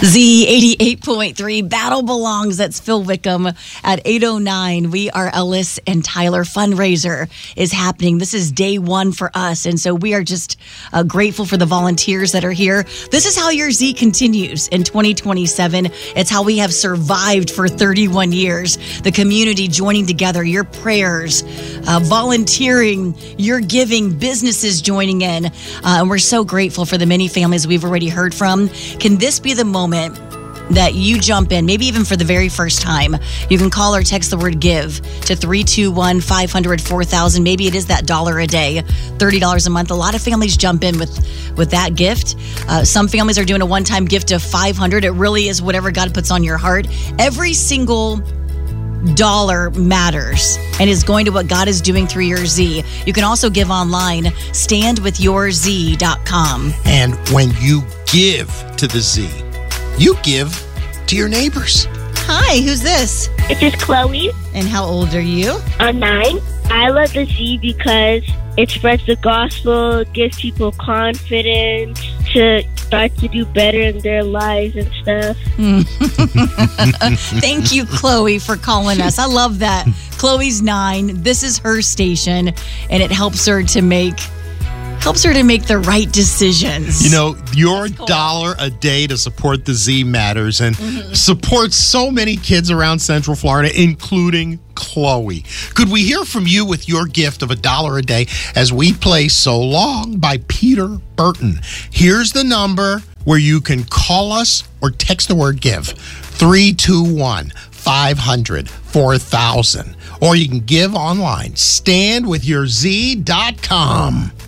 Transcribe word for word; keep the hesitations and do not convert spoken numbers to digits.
Z eighty-eight point three, Battle Belongs. That's Phil Wickham at eight oh nine. We are Ellis and Tyler. Fundraiser is happening. This is day one for us. And so we are just uh, grateful for the volunteers that are here. This is how your Z continues in twenty twenty-seven. It's how we have survived for thirty-one years. The community joining together, your prayers, uh, volunteering, your giving, businesses joining in. Uh, and we're so grateful for the many families we've already heard from. Can this be the moment that you jump in, maybe even for the very first time? You can call or text the word GIVE to three two one, five hundred, four thousand. Maybe it is that dollar a day, thirty dollars a month. A lot of families jump in with, with that gift. Uh, some families are doing a one-time gift of five hundred. It really is whatever God puts on your heart. Every single dollar matters and is going to what God is doing through your Z. You can also give online, stand with your z dot com. And when you give to the Z, you give to your neighbors. Hi, who's this? This is Chloe. And how old are you? I'm nine. I love the Z because it spreads the gospel, gives people confidence to start to do better in their lives and stuff. Thank you, Chloe, for calling us. I love that. Chloe's nine. This is her station, and it helps her to make helps her to make the right decisions. You know, your Cool. dollar a day to support the Z matters and mm-hmm. supports so many kids around Central Florida, including Chloe. Could we hear from you with your gift of a dollar a day as we play So Long by Peter Burton? Here's the number where you can call us or text the word GIVE, three two one, five hundred, four thousand. Or you can give online, stand with your z dot com.